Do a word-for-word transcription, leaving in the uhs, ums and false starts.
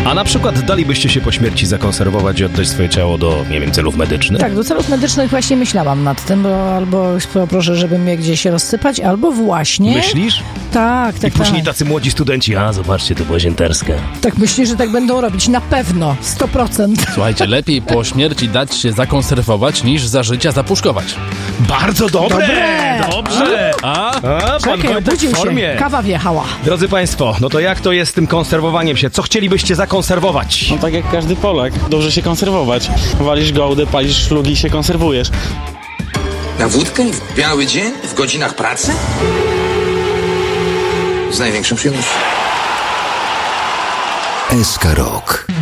A na przykład dalibyście się po śmierci zakonserwować i oddać swoje ciało do, nie wiem, celów medycznych? Tak, do celów medycznych właśnie myślałam nad tym, bo albo poproszę, żeby mnie gdzieś rozsypać, albo właśnie... Myślisz? Tak, tak, I później tak. tacy młodzi studenci, a zobaczcie, to była zięterska. Tak myślę, że tak będą robić. Na pewno. sto procent. Słuchajcie, lepiej po śmierci dać się zakonserwować, niż za życia zapuszkować. Bardzo dobre! Dobre! Dobrze! A, a pan Czekaj, Wojtek obudził w formie. się. Kawa wjechała. Drodzy Państwo, no to jak to jest z tym konserwowaniem się? Co chcielibyście zakonserwować? No tak jak każdy Polak, dobrze się konserwować. Walisz gołdy, palisz szlugi i się konserwujesz. Na wódkę? W biały dzień? W godzinach pracy? Z największą przyjemnością. S K Rok.